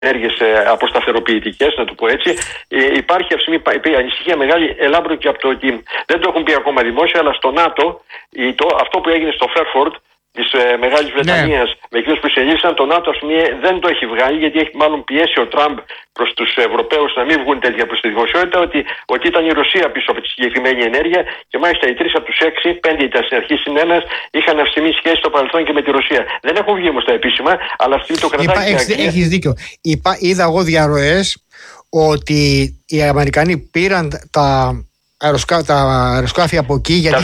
ενέργειες αποσταθεροποιητικές, να το πω έτσι. Υπάρχει αυτή η ανησυχία μεγάλη, ελάμπρο και από το ότι δεν το έχουν πει ακόμα δημόσια, αλλά στο ΝΑΤΟ αυτό που έγινε στο Φέρφορντ της Μεγάλης Βρετανίας, με εκείνους που εισελήφθησαν, το ΝΑΤΟ δεν το έχει βγάλει, γιατί έχει μάλλον πιέσει ο Τραμπ προς τους Ευρωπαίους να μην βγουν τέτοια προς τη δημοσιότητα, ότι ήταν η Ρωσία πίσω από τη συγκεκριμένη ενέργεια και μάλιστα οι 3 από τους 6, 5 ήταν στην αρχή συν ένας, είχαν αυστηρή σχέση στο παρελθόν και με τη Ρωσία. Δεν έχουν βγει όμως τα επίσημα, αλλά αυτή το κρατάει. Έχεις δίκιο. Είδα εγώ διαρροές ότι οι Αμερικανοί πήραν τα αεροσκάφη από εκεί, γιατί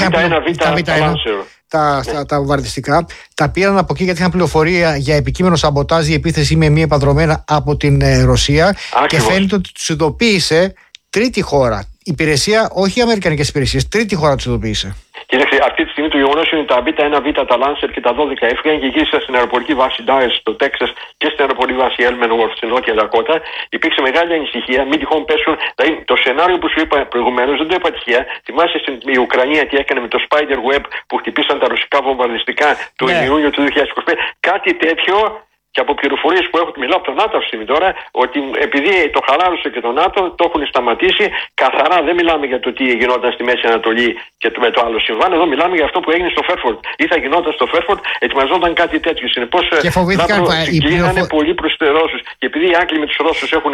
τα βομβαρδιστικά, τα πήραν από εκεί γιατί είχαν πληροφορία για επικείμενο σαμποτάζ ή επίθεση με μία επανδρομένα από την Ρωσία. Ακριβώς. Και φαίνεται ότι τους ειδοποίησε τρίτη χώρα. Υπηρεσία, όχι οι αμερικανικές υπηρεσίες, τρίτη χώρα τους ειδοποίησε. Κοίταξε, αυτή τη στιγμή το γεγονός είναι τα B1, τα Lancer και τα 12 έφυγαν και γύρισαν στην αεροπορική βάση Dulles στο Τέξας και στην αεροπορική βάση Elmenworth στην Νότια Δακότα. Υπήρξε μεγάλη ανησυχία, μην τυχόν πέσουν. Δηλαδή, το σενάριο που σου είπα προηγουμένως δεν το είπα τυχαία. Θυμάσαι η Ουκρανία τι έκανε με το Spider Web που χτυπήσαν τα ρωσικά βομβαρδιστικά τον Ιούνιο του 2025. Κάτι τέτοιο. Και από πληροφορίες που έχω, μιλάω από το ΝΑΤΟ αυτή τώρα, ότι επειδή το χαλάρωσε και το ΝΑΤΟ, το έχουν σταματήσει καθαρά. Δεν μιλάμε για το τι γινόταν στη Μέση Ανατολή και με το άλλο συμβάν. Εδώ μιλάμε για αυτό που έγινε στο Φέρφορντ. Ή θα γινόταν στο Φέρφορντ, ετοιμαζόταν κάτι τέτοιο. Συνεπώς, συγκλίνανε πολύ προς τους Ρώσους. Και επειδή οι Άγγλοι με τους Ρώσους έχουν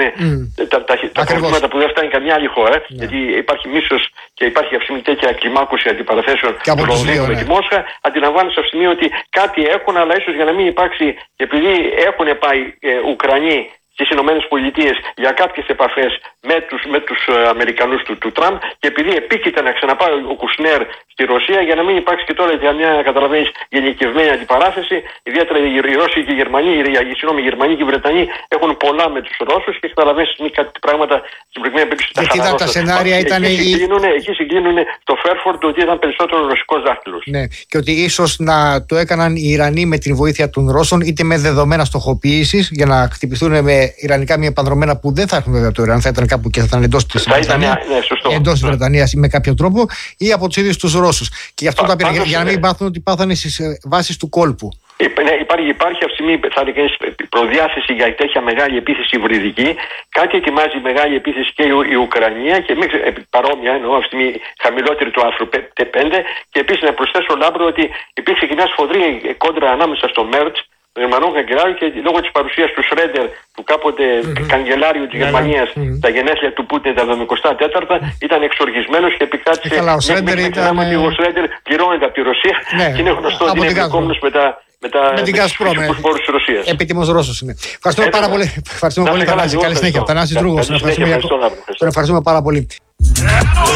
τα προβλήματα που δεν φτάνει καμιά άλλη χώρα, γιατί υπάρχει μίσος και υπάρχει αυτή τέτοια κλιμάκωση αντιπαραθέσεων του Λονδίνου με τη Μόσχα, αντιλαμβάνεσαι αυτή τη στιγμή ότι κάτι έχουν, αλλά ίσως για να μην υπάρξει, επειδή έχουν πάει Ουκρανοί στις Ηνωμένες Πολιτείες για κάποιες επαφές με τους Αμερικανούς του Τραμπ και επειδή επίκειται να ξαναπάει ο Κουσνέρ στη Ρωσία για να μην υπάρξει και τώρα για μια, καταλαβαίνεις, γενικευμένη αντιπαράθεση. Ιδιαίτερα οι Ρώσοι και οι Γερμανοί, οι Γερμανοί και οι Βρετανοί έχουν πολλά με τους Ρώσους και καταλαβαίνεις κάτι πράγματα στην προηγούμενη περίπτωση. Γιατί τα σενάρια ήταν. Εκεί συγκλίνουν το Φέρφορντ ότι ήταν περισσότερο ρωσικός δάχτυλος. Ναι, και ότι ίσως να το έκαναν οι Ιρανοί με την βοήθεια των Ρώσων είτε με δεδομένα στοχοποίησης για να χτυπηθούν με Ιρανικά μια επανδρομένα που δεν θα έχουν βέβαια το Ιράν, θα ήταν κάπου και θα ήταν εντός της Βρετανίας ή με κάποιο τρόπο ή από τους ίδιους τους Ρώσους. Και γι' αυτό τα πήραν, για να μην πάθουν ότι πάθανε στις βάσεις του κόλπου. Υπάρχει αυτή τη στιγμή προδιάθεση για τέτοια μεγάλη επίθεση υβριδική. Κάτι ετοιμάζει μεγάλη επίθεση και η Ουκρανία και παρόμοια, εννοώ αυτή τη στιγμή χαμηλότερη του άρθρου 5. Και επίσης να προσθέσω, Λάμπρο, ότι υπήρξε και μια σφοδρή κόντρα ανάμεσα στο Μέρτς, τον Γερμανό καγκελάριο, και λόγω της παρουσίας του Σρέντερ, του κάποτε καγκελάριου της Γερμανίας, στα γενέθλια του Πούτιν τα 74, ήταν εξοργισμένος και επικράτησε. Καλά, ο Σρέντερ ήταν. Ο Σρέντερ πληρώνεται από τη Ρωσία και είναι γνωστό ότι είναι εμπλεκόμενος με την Gazprom, πόρους της Ρωσίας. Επίτιμος Ρώσος είναι. Ευχαριστούμε πάρα πολύ. Ευχαριστούμε πολύ, Θανάση. Καλή συνέχεια. Θανάσης Δρούγος. Τον ευχαριστούμε πάρα πολύ.